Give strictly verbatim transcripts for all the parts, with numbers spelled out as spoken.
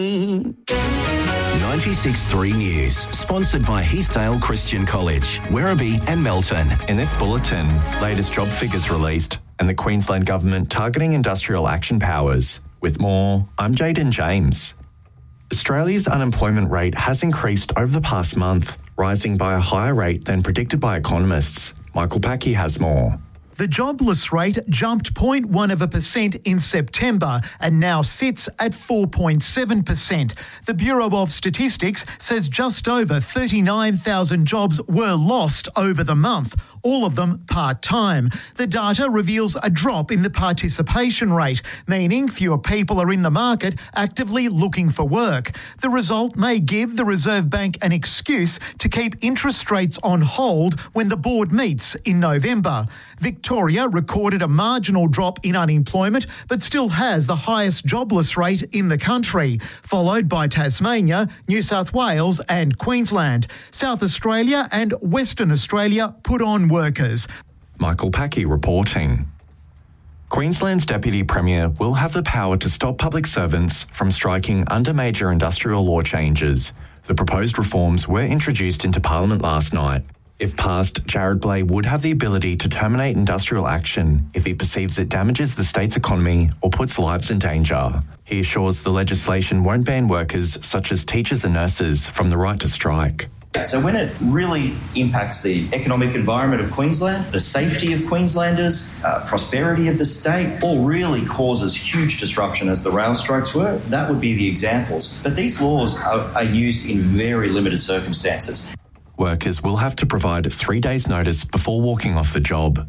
ninety-six point three News, sponsored by Heathdale Christian College, Werribee and Melton. In this bulletin, latest job figures released and the Queensland Government targeting industrial action powers. With more, I'm Jaden James. Australia's unemployment rate has increased over the past month, rising by a higher rate than predicted by economists. Michael Packy has more. The jobless rate jumped zero point one of a percent in September and now sits at four point seven percent. The Bureau of Statistics says just over thirty-nine thousand jobs were lost over the month, all of them part-time. The data reveals a drop in the participation rate, meaning fewer people are in the market actively looking for work. The result may give the Reserve Bank an excuse to keep interest rates on hold when the board meets in November. Victoria recorded a marginal drop in unemployment but still has the highest jobless rate in the country, followed by Tasmania, New South Wales and Queensland. South Australia and Western Australia put on workers. Michael Packy reporting. Queensland's Deputy Premier will have the power to stop public servants from striking under major industrial law changes. The proposed reforms were introduced into Parliament last night. If passed, Jared Blay would have the ability to terminate industrial action if he perceives it damages the state's economy or puts lives in danger. He assures the legislation won't ban workers such as teachers and nurses from the right to strike. So when it really impacts the economic environment of Queensland, the safety of Queenslanders, uh, prosperity of the state, or really causes huge disruption as the rail strikes were, that would be the examples. But these laws are, are used in very limited circumstances. Workers will have to provide three days' notice before walking off the job.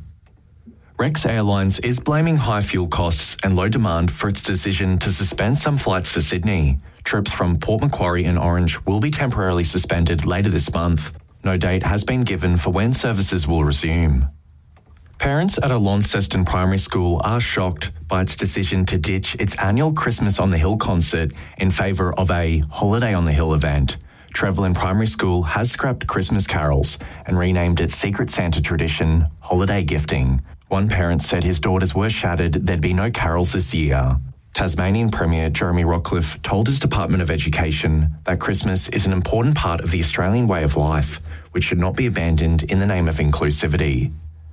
Rex Airlines is blaming high fuel costs and low demand for its decision to suspend some flights to Sydney. Trips from Port Macquarie and Orange will be temporarily suspended later this month. No date has been given for when services will resume. Parents at a Launceston primary school are shocked by its decision to ditch its annual Christmas on the Hill concert in favour of a Holiday on the Hill event. Trevelyan Primary School has scrapped Christmas carols and renamed its Secret Santa tradition Holiday Gifting. One parent said his daughters were shattered there'd be no carols this year. Tasmanian Premier Jeremy Rockcliffe told his Department of Education that Christmas is an important part of the Australian way of life, which should not be abandoned in the name of inclusivity.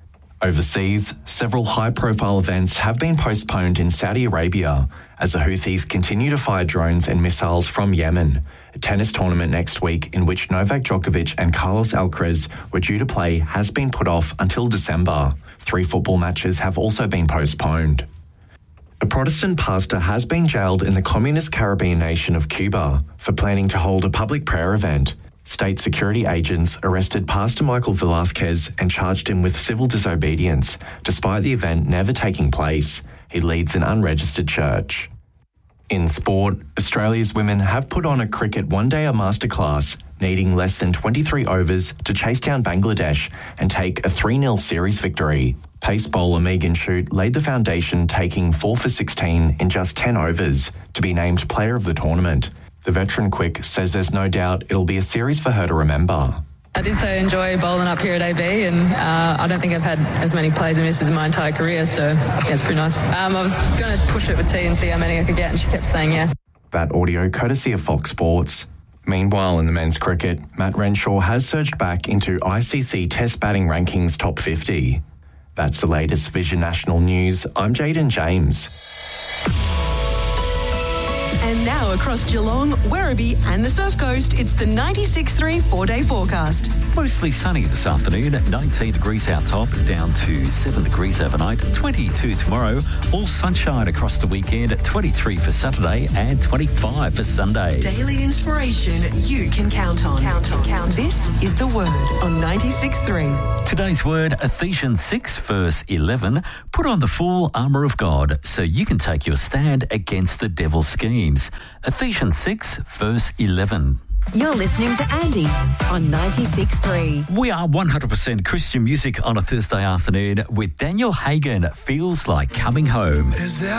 Overseas, several high-profile events have been postponed in Saudi Arabia as the Houthis continue to fire drones and missiles from Yemen. A tennis tournament next week in which Novak Djokovic and Carlos Alcaraz were due to play has been put off until December. Three football matches have also been postponed. A Protestant pastor has been jailed in the communist Caribbean nation of Cuba for planning to hold a public prayer event. State security agents arrested Pastor Michael Velázquez and charged him with civil disobedience, despite the event never taking place. He leads an unregistered church. In sport, Australia's women have put on a cricket one-dayer masterclass, needing less than twenty-three overs to chase down Bangladesh and take a three nil series victory. Pace bowler Megan Shute laid the foundation, taking four for sixteen in just ten overs to be named player of the tournament. The veteran quick says there's no doubt it'll be a series for her to remember. I did so enjoy bowling up here at A B, and uh, I don't think I've had as many plays and misses in my entire career, so I think it's pretty nice. Um, I was going to push it with T and see how many I could get, and she kept saying yes. That audio courtesy of Fox Sports. Meanwhile, in the men's cricket, Matt Renshaw has surged back into I C C Test batting rankings top fifty. That's the latest Vision National News. I'm Jaden James. And now across Geelong, Werribee and the Surf Coast, it's the ninety-six point three four-day forecast. Mostly sunny this afternoon, nineteen degrees out top, down to seven degrees overnight, twenty-two tomorrow, all sunshine across the weekend, twenty-three for Saturday and twenty-five for Sunday. Daily inspiration you can count on. Count on. Count. This is The Word on ninety-six point three. Today's word, Ephesians six, verse eleven. Put on the full armour of God so you can take your stand against the devil's schemes. Ephesians six, verse eleven. You're listening to Andy on ninety-six point three. We are one hundred percent Christian music on a Thursday afternoon with Daniel Hagen, Feels Like Coming Home.